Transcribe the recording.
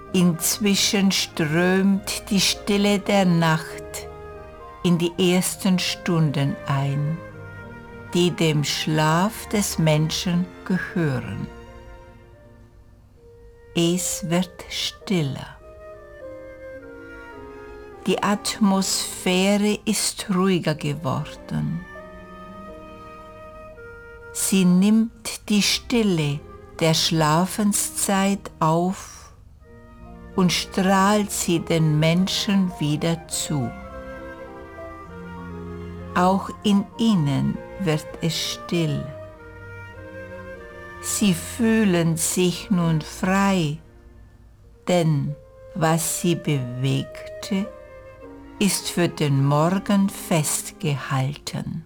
Inzwischen strömt die Stille der Nacht in die ersten Stunden ein, die dem Schlaf des Menschen gehören. Es wird stiller. Die Atmosphäre ist ruhiger geworden. Sie nimmt die Stille der Schlafenszeit auf und strahlt sie den Menschen wieder zu. Auch in ihnen wird es still. Sie fühlen sich nun frei, denn was sie bewegte, ist für den Morgen festgehalten.